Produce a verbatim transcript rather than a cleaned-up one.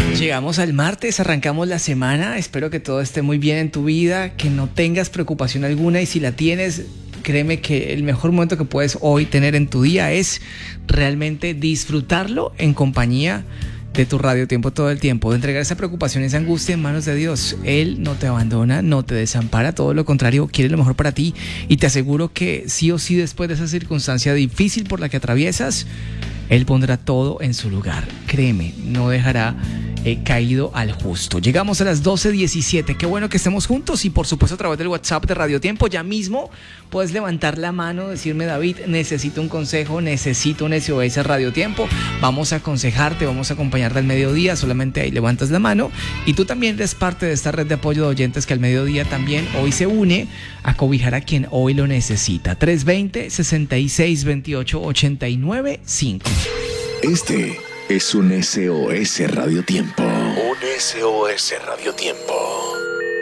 Llegamos al martes, arrancamos la semana. Espero que todo esté muy bien en tu vida, que no tengas preocupación alguna, y si la tienes, créeme que el mejor momento que puedes hoy tener en tu día es realmente disfrutarlo en compañía de tu Radio Tiempo todo el tiempo, de entregar esa preocupación, esa angustia en manos de Dios. Él no te abandona, no te desampara, todo lo contrario, quiere lo mejor para ti, y te aseguro que sí o sí, después de esa circunstancia difícil por la que atraviesas, Él pondrá todo en su lugar. Créeme, no dejará eh, caído al justo. Llegamos a las doce diecisiete. Qué bueno que estemos juntos, y por supuesto a través del WhatsApp de Radio Tiempo. Ya mismo puedes levantar la mano, decirme: David, necesito un consejo, necesito un S O S Radio Tiempo. Vamos a aconsejarte, vamos a acompañarte al mediodía. Solamente ahí levantas la mano, y tú también eres parte de esta red de apoyo de oyentes que al mediodía también hoy se une a cobijar a quien hoy lo necesita. tres dos cero, seis seis dos ocho, ocho nueve cinco. Este es un S O S Radio Tiempo. Un S O S Radio Tiempo.